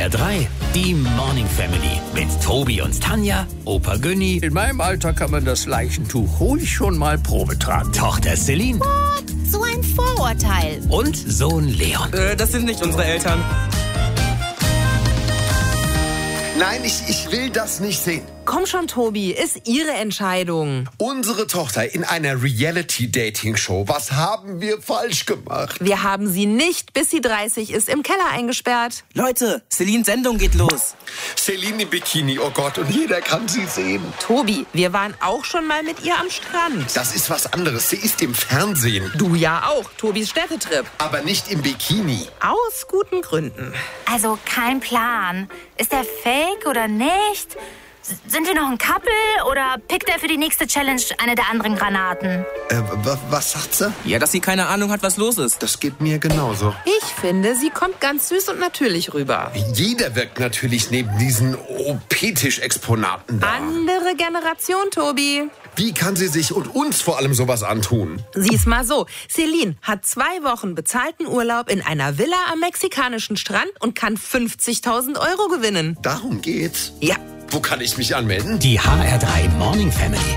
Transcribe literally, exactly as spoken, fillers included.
R drei, die Morning Family mit Tobi und Tanja, Opa Günni. In meinem Alter kann man das Leichentuch ruhig schon mal Probe tragen. Tochter Celine. What? So ein Vorurteil. Und Sohn Leon. Äh, das sind nicht unsere Eltern. Nein, ich, ich will das nicht sehen. Komm schon, Tobi, ist Ihre Entscheidung. Unsere Tochter in einer Reality-Dating-Show. Was haben wir falsch gemacht? Wir haben sie nicht, bis sie dreißig ist, im Keller eingesperrt. Leute, Celines Sendung geht los. Celine im Bikini, oh Gott, und jeder kann sie sehen. Tobi, wir waren auch schon mal mit ihr am Strand. Das ist was anderes. Sie ist im Fernsehen. Du ja auch, Tobis Städtetrip. Aber nicht im Bikini. Aus guten Gründen. Also kein Plan. Ist der fake oder nicht? Sind wir noch ein Couple oder pickt er für die nächste Challenge eine der anderen Granaten? Äh, wa- was sagt sie? Ja, dass sie keine Ahnung hat, was los ist. Das geht mir genauso. Ich finde, sie kommt ganz süß und natürlich rüber. Jeder wirkt natürlich neben diesen O P-Tisch-Exponaten da. Andere Generation, Tobi. Wie kann sie sich und uns vor allem sowas antun? Sieh's mal so. Celine hat zwei Wochen bezahlten Urlaub in einer Villa am mexikanischen Strand und kann fünfzigtausend Euro gewinnen. Darum geht's. Ja. Wo kann ich mich anmelden? Die H R drei Morning Family.